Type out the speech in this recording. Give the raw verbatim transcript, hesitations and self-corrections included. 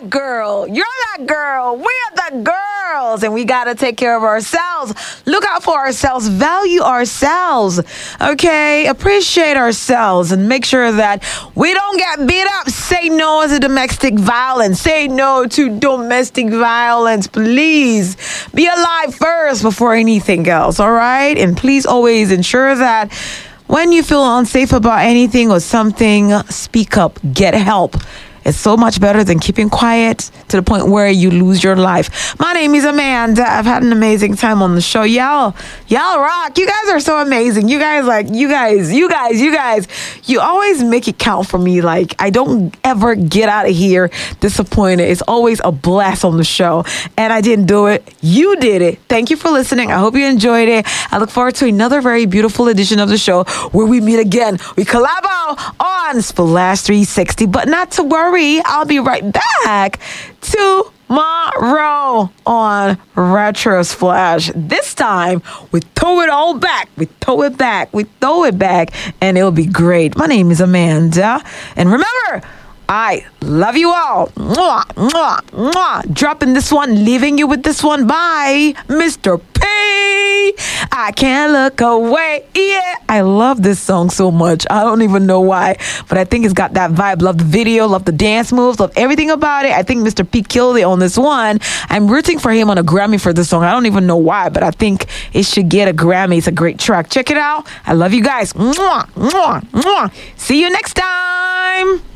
that girl. You're that girl. We are the girls. And we got to take care of ourselves. Look out for ourselves. Value ourselves. Okay? Appreciate ourselves and make sure that we don't get beat up. Say no to domestic violence. Say no to domestic violence. Please be alive first before anything else. All right? And please always ensure that when you feel unsafe about anything or something, speak up. Get help. It's so much better than keeping quiet to the point where you lose your life. My name is Amanda. I've had an amazing time on the show. Y'all, y'all rock. You guys are so amazing. You guys, like, you guys, you guys, you guys, you always make it count for me. Like, I don't ever get out of here disappointed. It's always a blast on the show. And I didn't do it. You did it. Thank you for listening. I hope you enjoyed it. I look forward to another very beautiful edition of the show where we meet again. We collabo on Splash three sixty, but not to worry. I'll be right back tomorrow on Retro Splash. This time, we throw it all back. We throw it back. We throw it back. And it'll be great. My name is Amanda. And remember, I love you all. Mwah, mwah, mwah. Dropping this one, leaving you with this one by Mister P. I can't look away. Yeah. I love this song so much. I don't even know why, but I think it's got that vibe. Love the video, love the dance moves, love everything about it. I think Mister P killed it on this one. I'm rooting for him on a Grammy for this song. I don't even know why, but I think it should get a Grammy. It's a great track. Check it out. I love you guys. Mwah, mwah, mwah. See you next time.